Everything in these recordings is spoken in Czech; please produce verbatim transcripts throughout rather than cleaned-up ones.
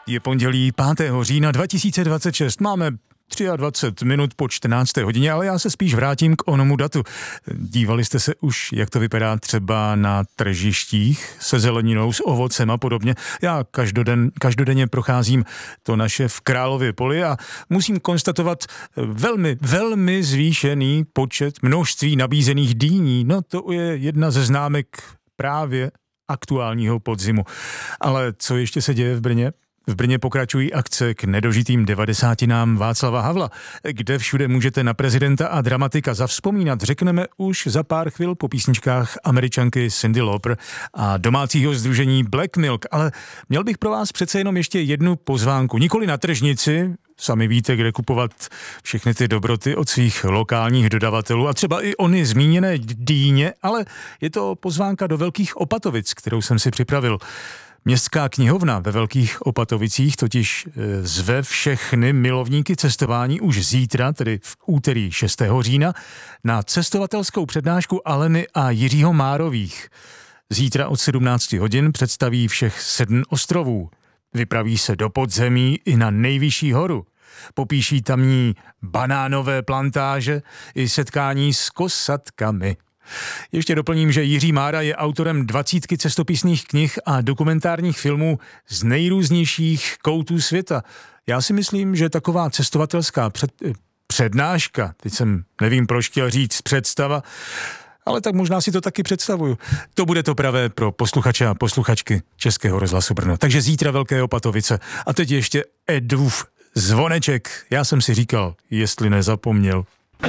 Je pondělí pátého října dva tisíce dvacet šest. Máme dvacet tři minut po čtrnácté hodině, ale já se spíš vrátím k onomu datu. Dívali jste se už, jak to vypadá třeba na tržištích se zeleninou, s ovocem a podobně? Já každoden, každodenně procházím to naše v Králově Poli a musím konstatovat velmi, velmi zvýšený počet množství nabízených dýní. No to je jedna ze známek právě aktuálního podzimu. Ale co ještě se děje v Brně? V Brně pokračují akce k nedožitým devadesátinám Václava Havla. Kde všude můžete na prezidenta a dramatika zavzpomínat, řekneme už za pár chvil po písničkách Američanky Cyndi Lauper a domácího sdružení Black Milk. Ale měl bych pro vás přece jenom ještě jednu pozvánku. Nikoli na tržnici, sami víte, kde kupovat všechny ty dobroty od svých lokálních dodavatelů a třeba i ony zmíněné dýně, ale je to pozvánka do Velkých Opatovic, kterou jsem si připravil. Městská knihovna ve Velkých Opatovicích totiž zve všechny milovníky cestování už zítra, tedy v úterý šestého října, na cestovatelskou přednášku Aleny a Jiřího Márových. Zítra od sedmnáct hodin představí všech sedm ostrovů. Vypraví se do podzemí i na nejvyšší horu. Popíší tamní banánové plantáže i setkání s kosatkami. Ještě doplním, že Jiří Mára je autorem dvacítky cestopisných knih a dokumentárních filmů z nejrůznějších koutů světa. Já si myslím, že taková cestovatelská před, přednáška, teď jsem nevím, proč chtěl říct představa, ale tak možná si to taky představuju. To bude to pravé pro posluchače a posluchačky Českého rozhlasu Brno. Takže zítra Velké Opatovice. A teď ještě Edův zvoneček. Já jsem si říkal, jestli nezapomněl.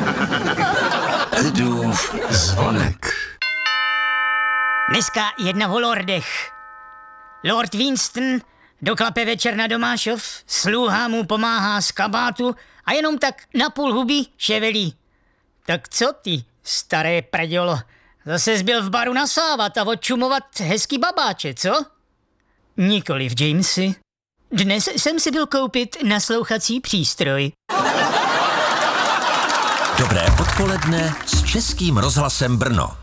Edův zvonek. Dneska jedna o lordech. Lord Winston doklape večer na Domášov, sluha mu pomáhá z kabátu a jenom tak na půl huby ševelí. Tak co ty, staré prdělo, zase zbyl v baru nasávat a odčumovat hezký babáče, co? Nikoliv, Jamesy. Dnes jsem si byl koupit naslouchací přístroj. Dobré odpoledne s Českým rozhlasem Brno.